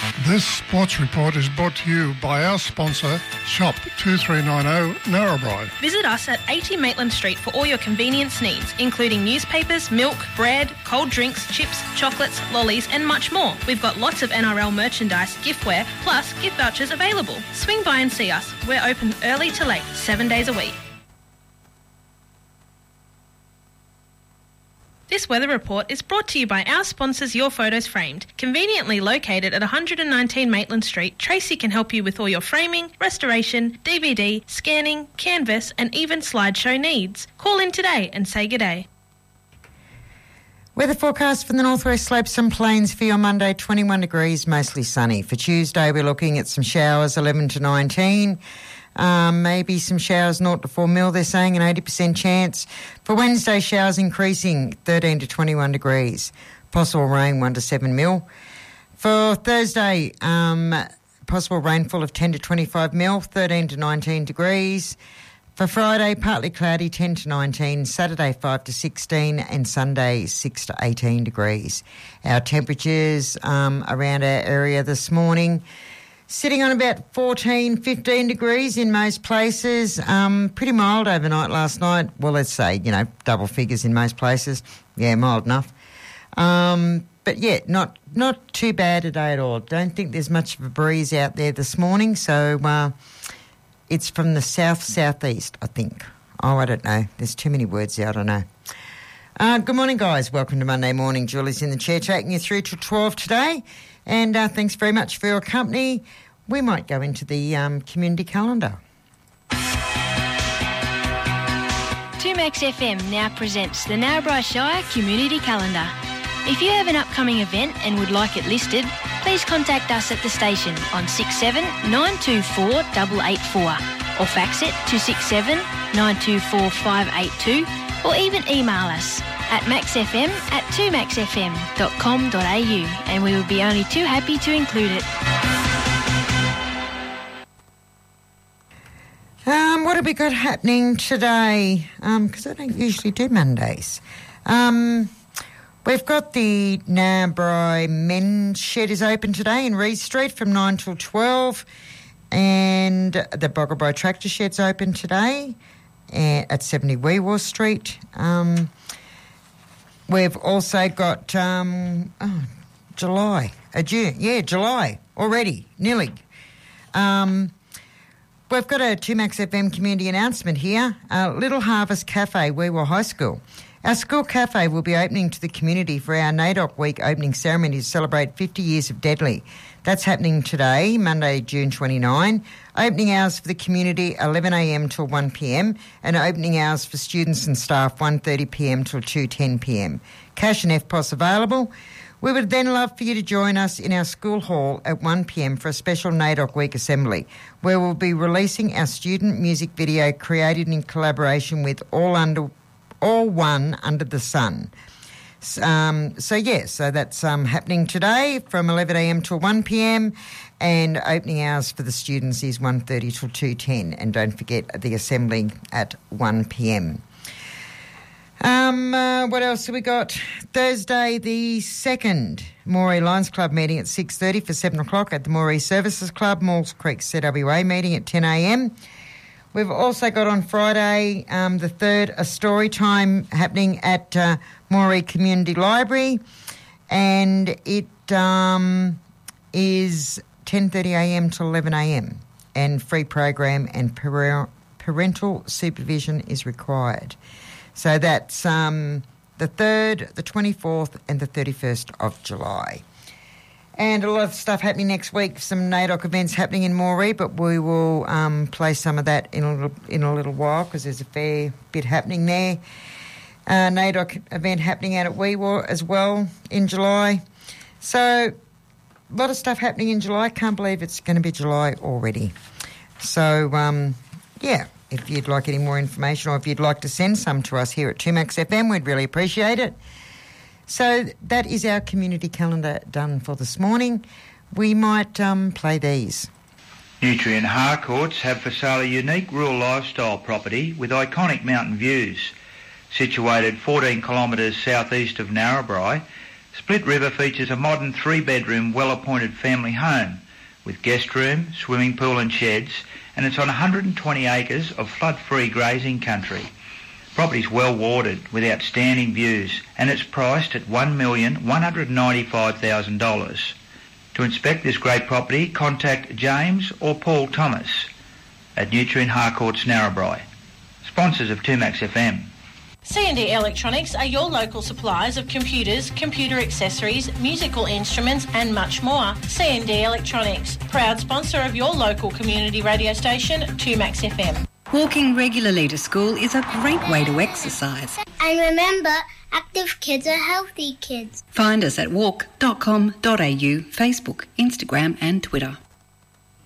This sports report is brought to you by our sponsor, Shop 2390 Narrabri. Visit us at 80 Maitland Street for all your convenience needs, including newspapers, milk, bread, cold drinks, chips, chocolates, lollies and much more. We've got lots of NRL merchandise, giftware, plus gift vouchers available. Swing by and see us. We're open early to late, 7 days a week. This weather report is brought to you by our sponsors Your Photos Framed. Conveniently located at 119 Maitland Street, Tracy can help you with all your framing, restoration, DVD, scanning, canvas and even slideshow needs. Call in today and say good day. Weather forecast from the northwest slopes and plains for your Monday, 21 degrees, mostly sunny. For Tuesday, we're looking at some showers, 11 to 19. Maybe some showers 0 to 4 mil, they're saying, an 80% chance. For Wednesday, showers increasing, 13 to 21 degrees. Possible rain, 1 to 7 mil. For Thursday, possible rainfall of 10 to 25 mil, 13 to 19 degrees. For Friday, partly cloudy, 10 to 19. Saturday, 5 to 16. And Sunday, 6 to 18 degrees. Our temperatures around our area this morning, sitting on about 14, 15 degrees in most places. Pretty mild overnight last night. Well, let's say, double figures in most places. Yeah, mild enough. But yeah, not too bad today at all. Don't think there's much of a breeze out there this morning. So it's from the south-southeast, I think. Oh, I don't know. There's too many words there. I don't know. Good morning, guys. Welcome to Monday Morning. Julie's in the chair taking you through till 12 today. And thanks very much for your company. We might go into the community calendar. 2Max FM now presents the Narrabri Shire Community Calendar. If you have an upcoming event and would like it listed, please contact us at the station on 67 924 884 or fax it to 67 924 582 or even email us at maxfm@2maxfm.com.au and we would be only too happy to include it. What have we got happening today? Because I don't usually do Mondays. We've got the Narrabri Men's Shed is open today in Reed Street from 9 till 12, and the Boggleboro Tractor Shed's open today at 70 Weewaw Street. We've also got June already, nearly. We've got a 2Max FM community announcement here. Little Harvest Cafe, Weewaw High School. Our school cafe will be opening to the community for our NAIDOC Week opening ceremony to celebrate 50 years of Deadly. That's happening today, Monday, June 29. Opening hours for the community, 11am till 1pm, and opening hours for students and staff, 1:30pm till 2:10pm. Cash and FPOS available. We would then love for you to join us in our school hall at 1pm for a special NAIDOC Week assembly, where we'll be releasing our student music video created in collaboration with All One Under the Sun. So that's happening today from 11am till 1pm, and opening hours for the students is 1:30 till 2:10, and don't forget the assembly at 1pm. What else have we got? Thursday the 2nd, Moree Lions Club meeting at 6:30 for 7 o'clock at the Moree Services Club. Maules Creek CWA meeting at 10am. We've also got on Friday the 3rd a story time happening at Moree Community Library, and it is 10:30am to 11am, and free program and parental supervision is required. So that's the 3rd, the 24th and the 31st of July. And a lot of stuff happening next week, some NAIDOC events happening in Moree, but we will play some of that in a little while because there's a fair bit happening there. NAIDOC event happening out at Weewaw as well in July. So a lot of stuff happening in July. Can't believe it's going to be July already. So, if you'd like any more information or if you'd like to send some to us here at 2Max FM, we'd really appreciate it. So that is our community calendar done for this morning. We might play these. Nutrient Harcourts have for sale a unique rural lifestyle property with iconic mountain views. Situated 14 kilometres southeast of Narrabri, Split River features a modern 3-bedroom, well-appointed family home with guest room, swimming pool and sheds, and it's on 120 acres of flood-free grazing country. Property's well watered with outstanding views, and it's priced at $1,195,000. To inspect this great property, contact James or Paul Thomas at Nutrien Harcourts, Narrabri. Sponsors of 2Max FM. C&D Electronics are your local suppliers of computers, computer accessories, musical instruments and much more. C&D Electronics, proud sponsor of your local community radio station, 2Max FM. Walking regularly to school is a great way to exercise. And remember, active kids are healthy kids. Find us at walk.com.au, Facebook, Instagram and Twitter.